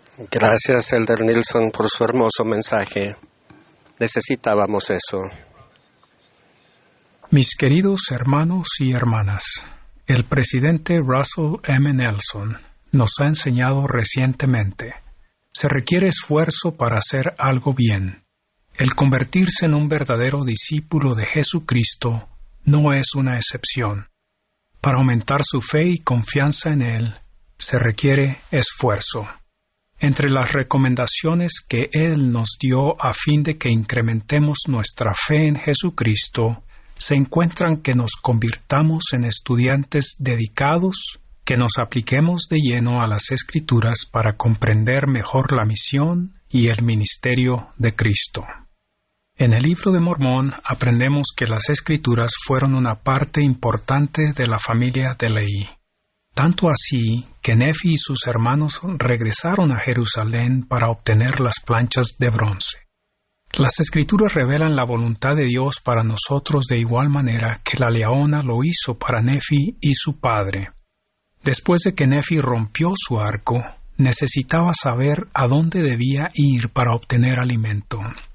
Gracias, Elder Nilsson, por su hermoso mensaje. Necesitábamos eso. Mis queridos hermanos y hermanas, el presidente Russell M. Nelson nos ha enseñado recientemente: se requiere esfuerzo para hacer algo bien. El convertirse en un verdadero discípulo de Jesucristo no es una excepción. Para aumentar su fe y confianza en Él, se requiere esfuerzo. Entre las recomendaciones que Él nos dio a fin de que incrementemos nuestra fe en Jesucristo, se encuentran que nos convirtamos en estudiantes dedicados, que nos apliquemos de lleno a las Escrituras para comprender mejor la misión y el ministerio de Cristo. En el Libro de Mormón aprendemos que las Escrituras fueron una parte importante de la familia de Leví. Tanto así que Nefi y sus hermanos regresaron a Jerusalén para obtener las planchas de bronce. Las Escrituras revelan la voluntad de Dios para nosotros de igual manera que la leona lo hizo para Nefi y su padre. Después de que Nefi rompió su arco, necesitaba saber a dónde debía ir para obtener alimento.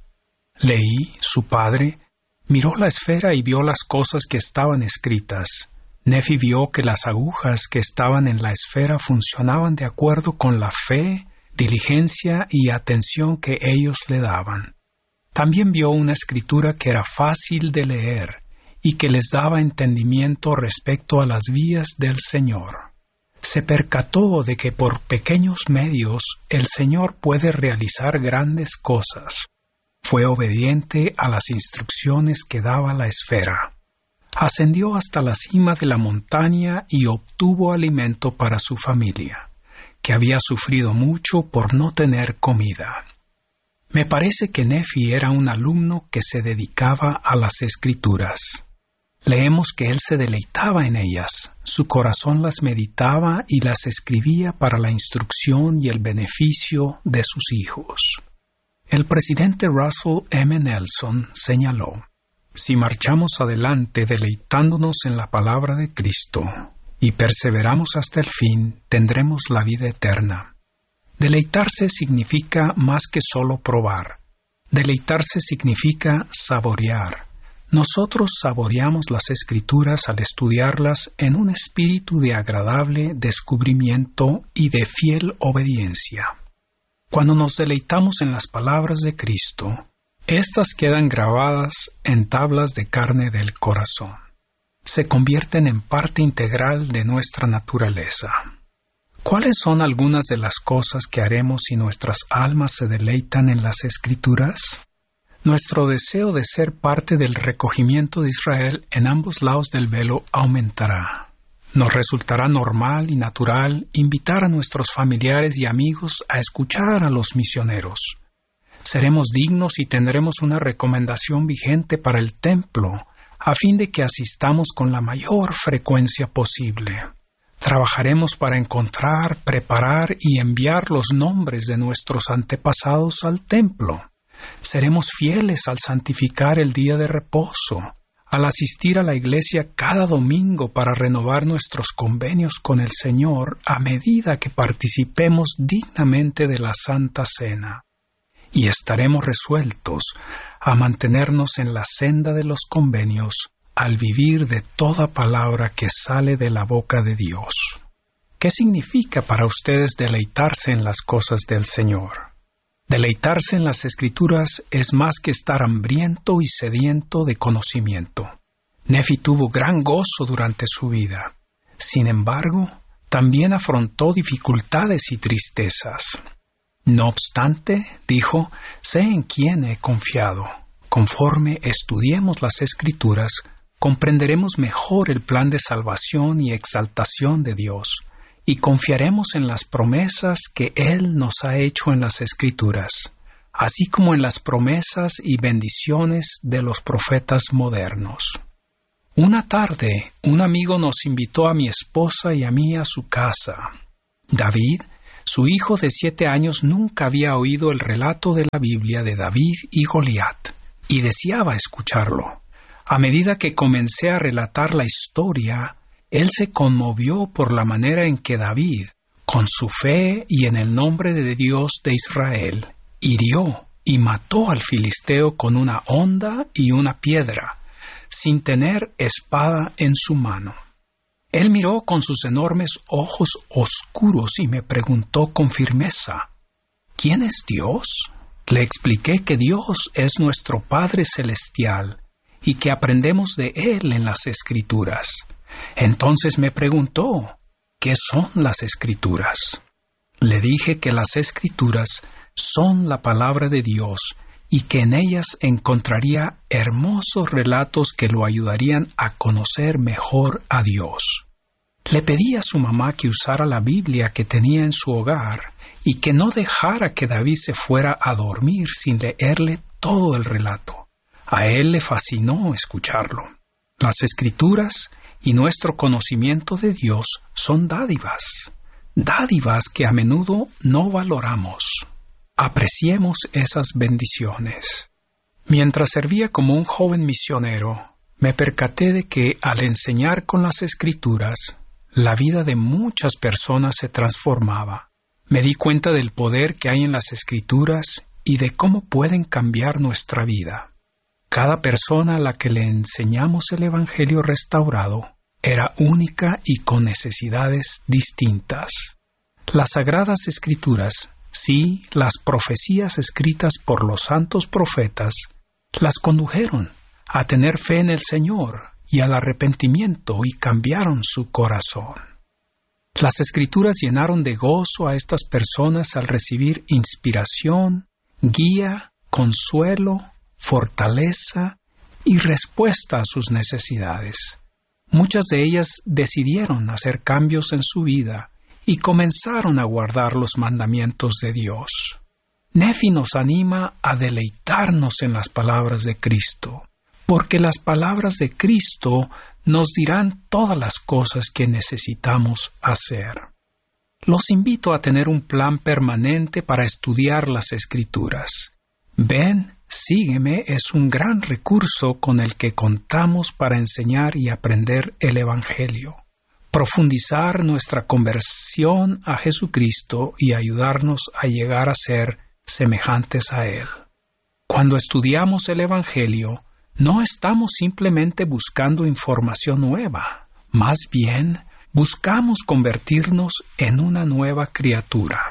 Leí, su padre, miró la esfera y vio las cosas que estaban escritas. Nefi vio que las agujas que estaban en la esfera funcionaban de acuerdo con la fe, diligencia y atención que ellos le daban. También vio una escritura que era fácil de leer y que les daba entendimiento respecto a las vías del Señor. Se percató de que por pequeños medios el Señor puede realizar grandes cosas. Fue obediente a las instrucciones que daba la esfera. Ascendió hasta la cima de la montaña y obtuvo alimento para su familia, que había sufrido mucho por no tener comida. Me parece que Nefi era un alumno que se dedicaba a las Escrituras. Leemos que él se deleitaba en ellas, su corazón las meditaba y las escribía para la instrucción y el beneficio de sus hijos. El presidente Russell M. Nelson señaló: si marchamos adelante deleitándonos en la palabra de Cristo y perseveramos hasta el fin, tendremos la vida eterna. Deleitarse significa más que solo probar. Deleitarse significa saborear. Nosotros saboreamos las Escrituras al estudiarlas en un espíritu de agradable descubrimiento y de fiel obediencia. Cuando nos deleitamos en las palabras de Cristo, estas quedan grabadas en tablas de carne del corazón. Se convierten en parte integral de nuestra naturaleza. ¿Cuáles son algunas de las cosas que haremos si nuestras almas se deleitan en las Escrituras? Nuestro deseo de ser parte del recogimiento de Israel en ambos lados del velo aumentará. Nos resultará normal y natural invitar a nuestros familiares y amigos a escuchar a los misioneros. Seremos dignos y tendremos una recomendación vigente para el templo, a fin de que asistamos con la mayor frecuencia posible. Trabajaremos para encontrar, preparar y enviar los nombres de nuestros antepasados al templo. Seremos fieles al santificar el día de reposo, al asistir a la iglesia cada domingo para renovar nuestros convenios con el Señor a medida que participemos dignamente de la Santa Cena. Y estaremos resueltos a mantenernos en la senda de los convenios al vivir de toda palabra que sale de la boca de Dios. ¿Qué significa para ustedes deleitarse en las cosas del Señor? Deleitarse en las Escrituras es más que estar hambriento y sediento de conocimiento. Nefi tuvo gran gozo durante su vida. Sin embargo, también afrontó dificultades y tristezas. No obstante, dijo, sé en quién he confiado. Conforme estudiemos las Escrituras, comprenderemos mejor el plan de salvación y exaltación de Dios, y confiaremos en las promesas que Él nos ha hecho en las Escrituras, así como en las promesas y bendiciones de los profetas modernos. Una tarde, un amigo nos invitó a mi esposa y a mí a su casa. David, su hijo de 7 años, nunca había oído el relato de la Biblia de David y Goliat, y deseaba escucharlo. A medida que comencé a relatar la historia, él se conmovió por la manera en que David, con su fe y en el nombre de Dios de Israel, hirió y mató al filisteo con una honda y una piedra, sin tener espada en su mano. Él miró con sus enormes ojos oscuros y me preguntó con firmeza, ¿quién es Dios? Le expliqué que Dios es nuestro Padre Celestial y que aprendemos de Él en las Escrituras. Entonces me preguntó, ¿qué son las Escrituras? Le dije que las Escrituras son la palabra de Dios y que en ellas encontraría hermosos relatos que lo ayudarían a conocer mejor a Dios. Le pedí a su mamá que usara la Biblia que tenía en su hogar y que no dejara que David se fuera a dormir sin leerle todo el relato. A él le fascinó escucharlo. Las Escrituras y nuestro conocimiento de Dios son dádivas que a menudo no valoramos. Apreciemos esas bendiciones. Mientras servía como un joven misionero, me percaté de que al enseñar con las Escrituras, la vida de muchas personas se transformaba. Me di cuenta del poder que hay en las Escrituras y de cómo pueden cambiar nuestra vida. Cada persona a la que le enseñamos el Evangelio restaurado era única y con necesidades distintas. Las Sagradas Escrituras, sí, las profecías escritas por los santos profetas, las condujeron a tener fe en el Señor y al arrepentimiento y cambiaron su corazón. Las Escrituras llenaron de gozo a estas personas al recibir inspiración, guía, consuelo, fortaleza y respuesta a sus necesidades. Muchas de ellas decidieron hacer cambios en su vida y comenzaron a guardar los mandamientos de Dios. Nefi nos anima a deleitarnos en las palabras de Cristo, porque las palabras de Cristo nos dirán todas las cosas que necesitamos hacer. Los invito a tener un plan permanente para estudiar las Escrituras. Ven, sígueme es un gran recurso con el que contamos para enseñar y aprender el Evangelio, profundizar nuestra conversión a Jesucristo y ayudarnos a llegar a ser semejantes a Él. Cuando estudiamos el Evangelio, no estamos simplemente buscando información nueva, más bien buscamos convertirnos en una nueva criatura.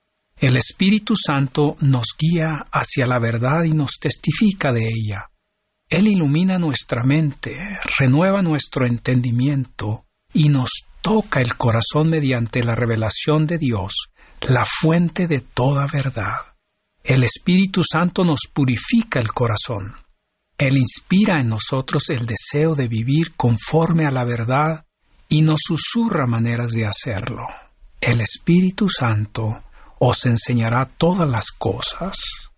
El Espíritu Santo nos guía hacia la verdad y nos testifica de ella. Él ilumina nuestra mente, renueva nuestro entendimiento y nos toca el corazón mediante la revelación de Dios, la fuente de toda verdad. El Espíritu Santo nos purifica el corazón. Él inspira en nosotros el deseo de vivir conforme a la verdad y nos susurra maneras de hacerlo. El Espíritu Santo os enseñará todas las cosas.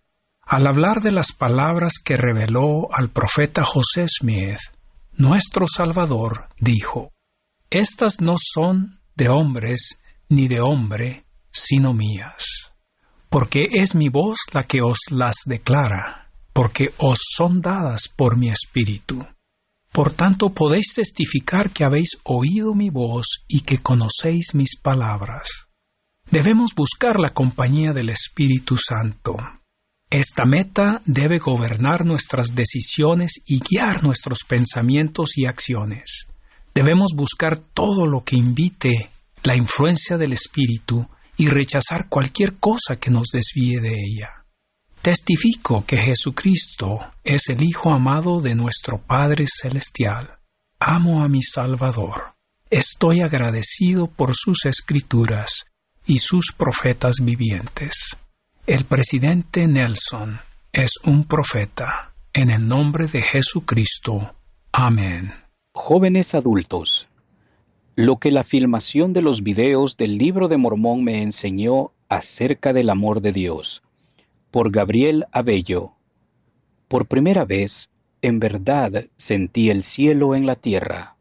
Al hablar de las palabras que reveló al profeta José Smith, nuestro Salvador dijo: «Estas no son de hombres ni de hombre, sino mías, porque es mi voz la que os las declara, porque os son dadas por mi Espíritu. Por tanto podéis testificar que habéis oído mi voz y que conocéis mis palabras». Debemos buscar la compañía del Espíritu Santo. Esta meta debe gobernar nuestras decisiones y guiar nuestros pensamientos y acciones. Debemos buscar todo lo que invite la influencia del Espíritu y rechazar cualquier cosa que nos desvíe de ella. Testifico que Jesucristo es el Hijo amado de nuestro Padre Celestial. Amo a mi Salvador. Estoy agradecido por sus Escrituras y sus profetas vivientes. El presidente Nelson es un profeta. En el nombre de Jesucristo. Amén. Jóvenes adultos, lo que la filmación de los videos del Libro de Mormón me enseñó acerca del amor de Dios, por Gabriel Abello. Por primera vez, en verdad, sentí el cielo en la tierra.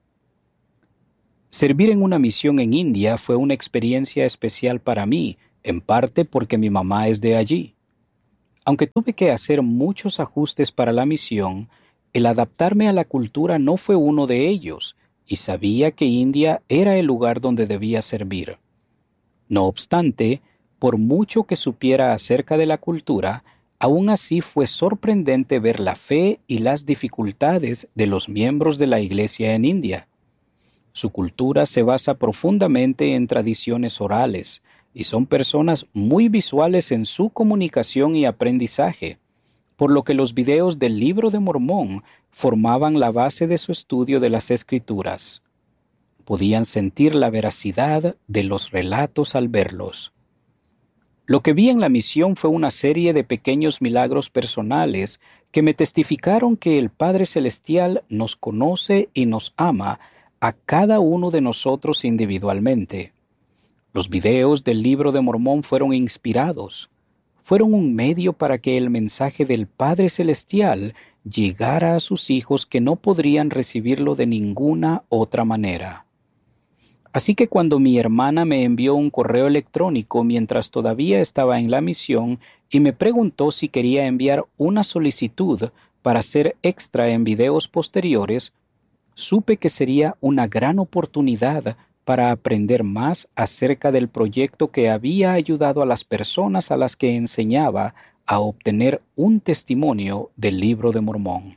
Servir en una misión en India fue una experiencia especial para mí, en parte porque mi mamá es de allí. Aunque tuve que hacer muchos ajustes para la misión, el adaptarme a la cultura no fue uno de ellos, y sabía que India era el lugar donde debía servir. No obstante, por mucho que supiera acerca de la cultura, aún así fue sorprendente ver la fe y las dificultades de los miembros de la Iglesia en India. Su cultura se basa profundamente en tradiciones orales, y son personas muy visuales en su comunicación y aprendizaje, por lo que los videos del Libro de Mormón formaban la base de su estudio de las Escrituras. Podían sentir la veracidad de los relatos al verlos. Lo que vi en la misión fue una serie de pequeños milagros personales que me testificaron que el Padre Celestial nos conoce y nos ama a cada uno de nosotros individualmente. Los videos del Libro de Mormón fueron inspirados. Fueron un medio para que el mensaje del Padre Celestial llegara a sus hijos que no podrían recibirlo de ninguna otra manera. Así que cuando mi hermana me envió un correo electrónico mientras todavía estaba en la misión y me preguntó si quería enviar una solicitud para ser extra en videos posteriores, supe que sería una gran oportunidad para aprender más acerca del proyecto que había ayudado a las personas a las que enseñaba a obtener un testimonio del Libro de Mormón.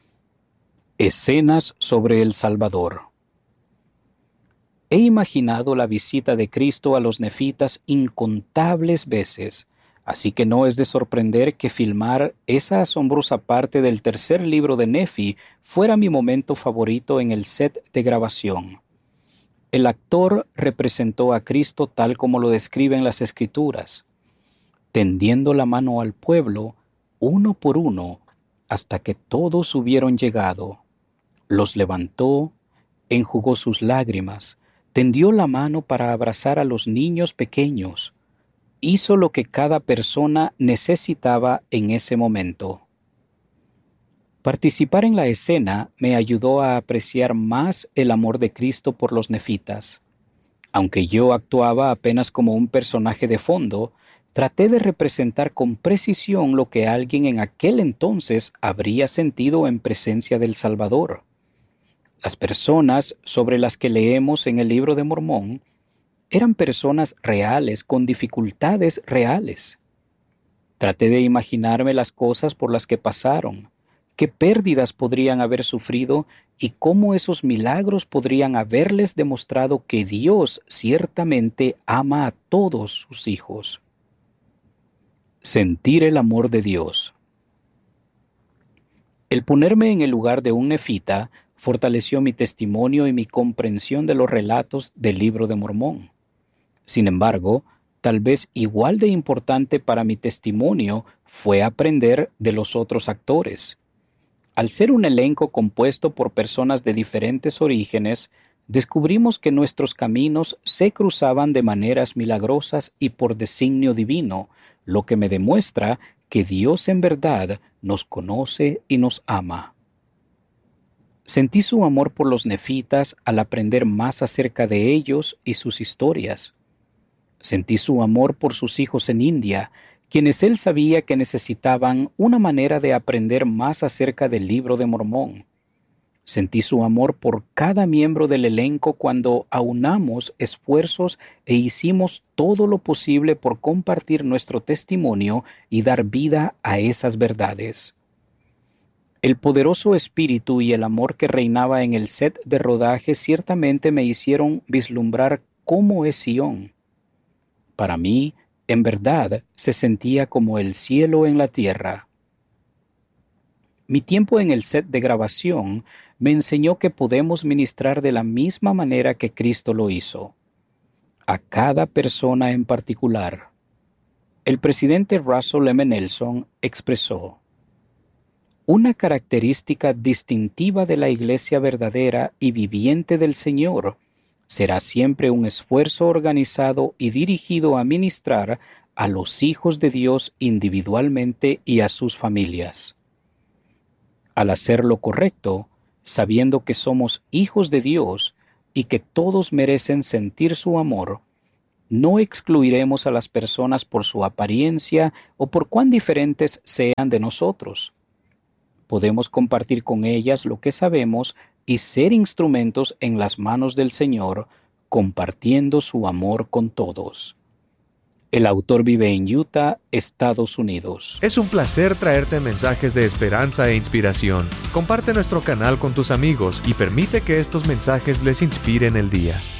Escenas sobre el Salvador. He imaginado la visita de Cristo a los nefitas incontables veces, así que no es de sorprender que filmar esa asombrosa parte del tercer libro de Nefi fuera mi momento favorito en el set de grabación. El actor representó a Cristo tal como lo describen las Escrituras, tendiendo la mano al pueblo, uno por uno, hasta que todos hubieron llegado. Los levantó, enjugó sus lágrimas, tendió la mano para abrazar a los niños pequeños. Hizo lo que cada persona necesitaba en ese momento. Participar en la escena me ayudó a apreciar más el amor de Cristo por los nefitas. Aunque yo actuaba apenas como un personaje de fondo, traté de representar con precisión lo que alguien en aquel entonces habría sentido en presencia del Salvador. Las personas sobre las que leemos en el Libro de Mormón eran personas reales con dificultades reales. Traté de imaginarme las cosas por las que pasaron, qué pérdidas podrían haber sufrido y cómo esos milagros podrían haberles demostrado que Dios ciertamente ama a todos sus hijos. Sentir el amor de Dios. El ponerme en el lugar de un nefita fortaleció mi testimonio y mi comprensión de los relatos del Libro de Mormón. Sin embargo, tal vez igual de importante para mi testimonio fue aprender de los otros actores. Al ser un elenco compuesto por personas de diferentes orígenes, descubrimos que nuestros caminos se cruzaban de maneras milagrosas y por designio divino, lo que me demuestra que Dios en verdad nos conoce y nos ama. Sentí su amor por los nefitas al aprender más acerca de ellos y sus historias. Sentí su amor por sus hijos en India, quienes él sabía que necesitaban una manera de aprender más acerca del Libro de Mormón. Sentí su amor por cada miembro del elenco cuando aunamos esfuerzos e hicimos todo lo posible por compartir nuestro testimonio y dar vida a esas verdades. El poderoso espíritu y el amor que reinaba en el set de rodaje ciertamente me hicieron vislumbrar cómo es Sion. Para mí, en verdad, se sentía como el cielo en la tierra. Mi tiempo en el set de grabación me enseñó que podemos ministrar de la misma manera que Cristo lo hizo, a cada persona en particular. El presidente Russell M. Nelson expresó: una característica distintiva de la iglesia verdadera y viviente del Señor será siempre un esfuerzo organizado y dirigido a ministrar a los hijos de Dios individualmente y a sus familias. Al hacer lo correcto, sabiendo que somos hijos de Dios y que todos merecen sentir su amor, no excluiremos a las personas por su apariencia o por cuán diferentes sean de nosotros. Podemos compartir con ellas lo que sabemos y ser instrumentos en las manos del Señor, compartiendo su amor con todos. El autor vive en Utah, Estados Unidos. Es un placer traerte mensajes de esperanza e inspiración. Comparte nuestro canal con tus amigos y permite que estos mensajes les inspiren el día.